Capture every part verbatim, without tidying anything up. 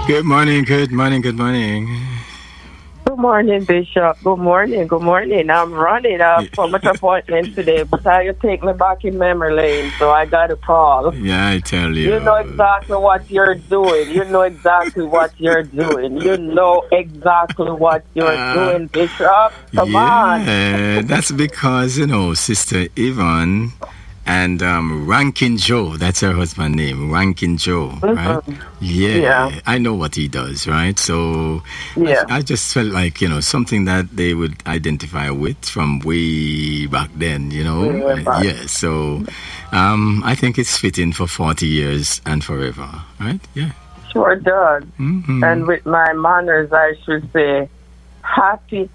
Good morning, good morning, good morning. Good morning, Bishop. Good morning, good morning. I'm running up from an appointment today, but you take me back in memory lane, so I got a call. Yeah, I tell you. You know exactly what you're doing. You know exactly what you're doing. You know exactly what you're uh, doing, Bishop. Come yeah, on. Yeah, that's because, you know, Sister Yvonne and um, Rankin Joe, that's her husband's name, Rankin Joe, mm-hmm. right? Yeah, yeah, I know what he does, right? So yeah. I, I just felt like, you know, something that they would identify with from way back then, you know? Way back. Yeah, so um, I think it's fitting for forty years and forever, right? Yeah. Sure does. Mm-hmm. And with my manners, I should say, happy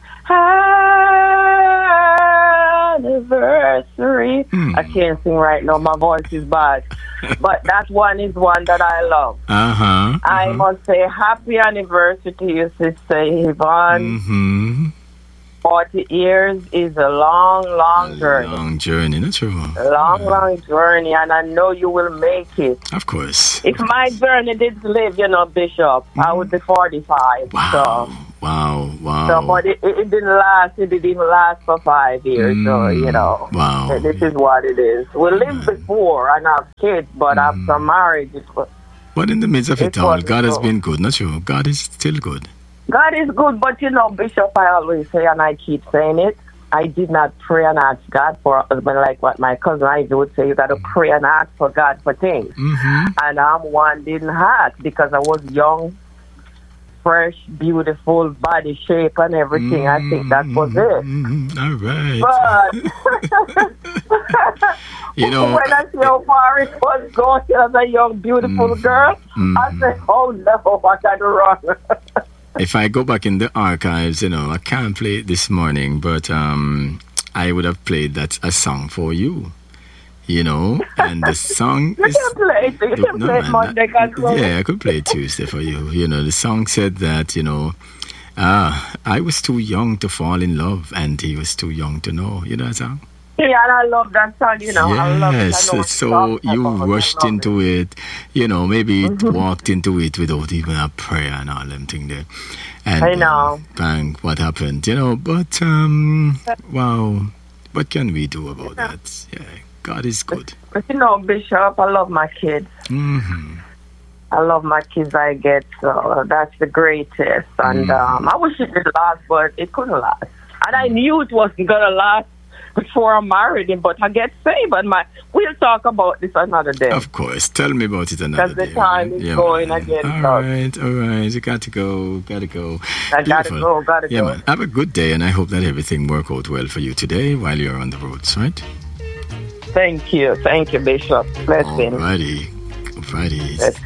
anniversary. Mm. I can't sing right now. My voice is bad. But that one is one that I love. Uh-huh, uh-huh. I must say happy anniversary to you, Sister Yvonne. Mm-hmm. forty years is a long, long a journey. long journey, not true. A long, yeah. long journey, and I know you will make it. Of course. If my journey didn't live, you know, Bishop, mm. I would be forty-five. Wow. So. Wow, wow. So, but it, it didn't last. It didn't even last for five years. Mm, so, you know, wow. This is what it is. We lived before and have kids, but mm. after marriage, it was. But in the midst of it, it all, God has been good, not true? God is still good. God is good, but you know, Bishop, I always say, and I keep saying it, I did not pray and ask God for a husband like what my cousin Ivy would say, you got to pray and ask for God for things. Mm-hmm. And I'm one didn't ask because I was young, fresh, beautiful, body shape and everything. Mm-hmm. I think that was it. Mm-hmm. All right. But you know, when I see how far it was going as a young, beautiful mm-hmm. girl, mm-hmm. I said, oh no, I got to run. If I go back in the archives, you know, I can't play it this morning, but um, I would have played that a song for you. You know, and the song you is... can play it. You can no, play it Monday. That, yeah, I could play it Tuesday for you. You know, the song said that, you know, uh, I was too young to fall in love, and he was too young to know. You know that song? Yeah, and I love that song, you know. Yes, I love it. I know so you rushed into it, you know, maybe mm-hmm. walked into it without even a prayer and all them things there. And, I know. Uh, bang, what happened, you know, but, um, wow, what can we do about yeah. that? Yeah. God is good. But you know, Bishop, I love my kids. Mm-hmm. I love my kids I get, so that's the greatest. And mm-hmm. um, I wish it could last, but it couldn't last. And I knew it wasn't going to last before I married him, but I get saved. And my, we'll talk about this another day. Of course. Tell me about it another day. Because the time right? is yeah, going man. again. All so. right, all right. You got to go, got to go. I got to go, got to yeah, go. Man. Have a good day, and I hope that everything work out well for you today while you're on the roads, right? Thank you. Thank you, Bishop. Blessing. Alrighty. Alrighty.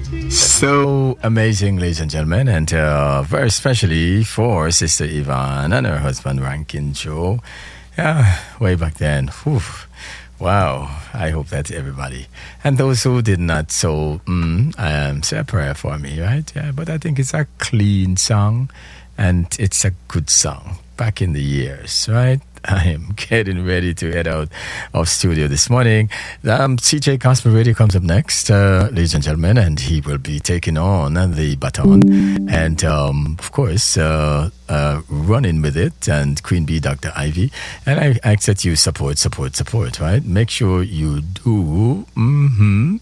So amazing, ladies and gentlemen, and uh, very especially for Sister Yvonne and her husband, Rankin Joe. Yeah, way back then. Whew. Wow. I hope that everybody. And those who did not, so mm, um, say a prayer for me, right? Yeah, but I think it's a clean song, and it's a good song. Back in the years, right? I am getting ready to head out of studio this morning. Um, C J Gospel Radio comes up next, uh, ladies and gentlemen, and he will be taking on the baton and, um, of course, uh, uh, running with it, and Queen Bee, Doctor Ivy. And I ask that you support, support, support, right? Make sure you do. Mm-hmm.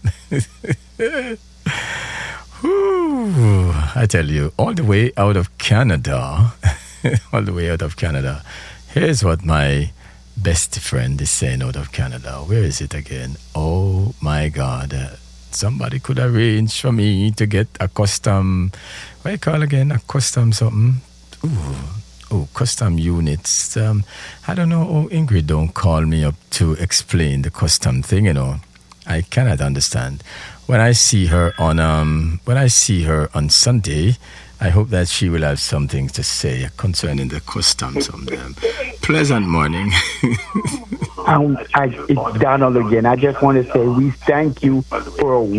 Whew, I tell you, all the way out of Canada, all the way out of Canada. Here's what my best friend is saying out of Canada. Where is it again? Oh, my God. Uh, somebody could arrange for me to get a custom, what do you call again? A custom something? Ooh, oh, custom units. Um, I don't know. Oh, Ingrid don't call me up to explain the custom thing, you know. I cannot understand. When I see her on, um, when I see her on Sunday, I hope that she will have something to say concerning the customs of them. Pleasant morning. um, I, it's Donald again. I just want to say we thank you for a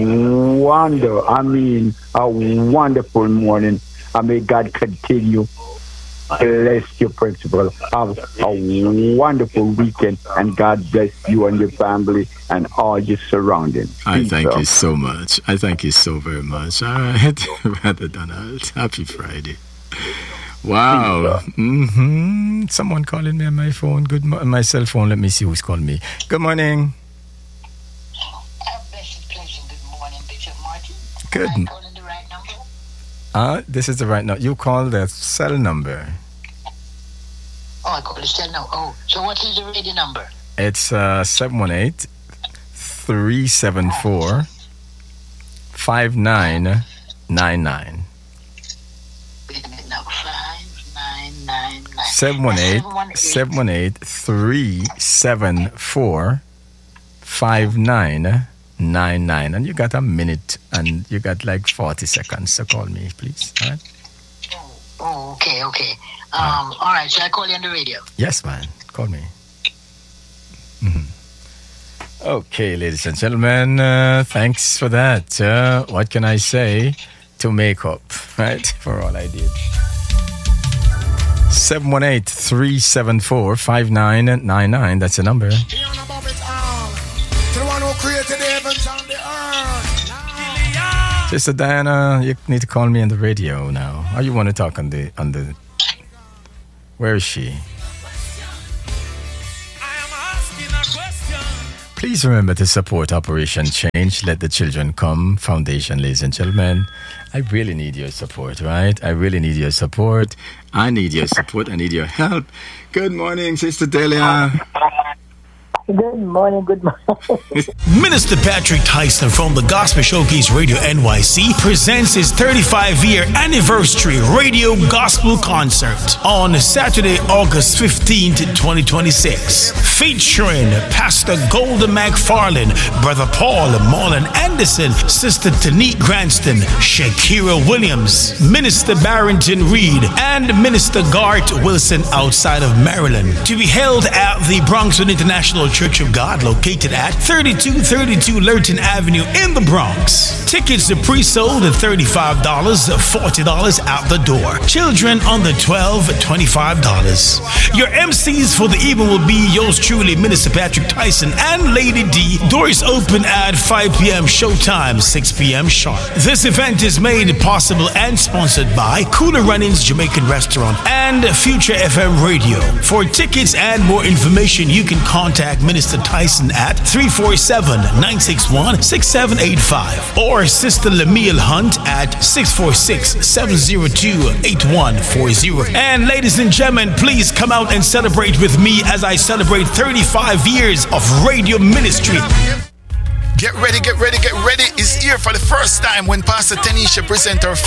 wonder, I mean, a wonderful morning. And may God continue bless you, Principal. Have a wonderful weekend, and God bless you and your family and all your surroundings. I Peace thank out. you so much. I thank you so very much. All right, Brother Donald. Happy Friday. Wow. Mm-hmm. Someone calling me on my phone. Good mo- my cell phone. Let me see who's calling me. Good morning. Good morning, Bishop Martin. Good. Am I calling the right number? Uh, this is the right number. You call the cell number. Oh, I called the cell now. Oh, so what is the radio number? It's uh, seven one eight, three seven four, five nine nine nine. Wait a minute now. five nine nine nine. seven one eight, seven one eight, three seven four, five nine nine nine. And you got a minute and you got like forty seconds to call me, please. All right? Oh, oh, okay, okay. Um, all right, so I call you on the radio. Yes, man. Call me. Mhm. Okay, ladies and gentlemen, uh, thanks for that. Uh, what can I say to make up, right, for all I did? seven one eight, three seven four, five nine nine nine. That's the number. Sister Diana, you need to call me on the radio now. Or you want to talk on the on the? Where is she? Please remember to support Operation Change. Let the Children Come Foundation, ladies and gentlemen. I really need your support, right? I really need your support. I need your support. I need your help. Good morning, Sister Delia. Good morning, good morning. Minister Patrick Tyson from the Gospel Showcase Radio N Y C presents his thirty-five year anniversary radio gospel concert on Saturday, August fifteenth, twenty twenty-six, featuring Pastor Golda McFarlane, Brother Paul Marlon Anderson, Sister Tanique Granston, Shakira Williams, Minister Barrington Reed, and Minister Gart Wilson outside of Maryland, to be held at the Bronxwood International Church of God, located at thirty-two thirty-two Lurton Avenue in the Bronx. Tickets are pre-sold at thirty-five dollars, forty dollars at the door. Children under twelve, twenty-five dollars. Your M Cs for the evening will be yours truly, Minister Patrick Tyson and Lady D. Doors open at five p.m. showtime, six p.m. sharp. This event is made possible and sponsored by Cooler Runnings Jamaican Restaurant and Future F M Radio. For tickets and more information, you can contact Minister Tyson at three four seven, nine six one, six seven eight five or Sister Lamille Hunt at six four six, seven zero two, eight one four zero. And ladies and gentlemen, please come out and celebrate with me as I celebrate thirty-five years of radio ministry. Get ready, get ready, get ready is here for the first time when Pastor Tanisha presents her